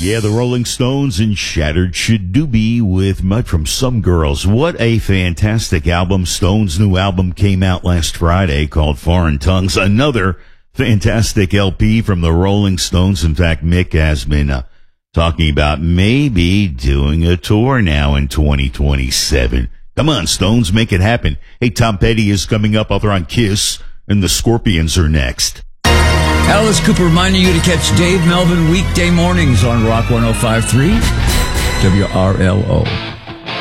Yeah, the Rolling Stones and Shattered Shadoobie with Mud from Some Girls. What a fantastic album. Stones' new album came out last Friday called Foreign Tongues. Another fantastic LP from the Rolling Stones. In fact, Mick has been talking about maybe doing a tour now in 2027. Come on, Stones, make it happen. Hey, Tom Petty is coming up. They're on Kiss, and the Scorpions are next. Alice Cooper reminding you to catch Dave Melvin weekday mornings on Rock 105.3 WRLO.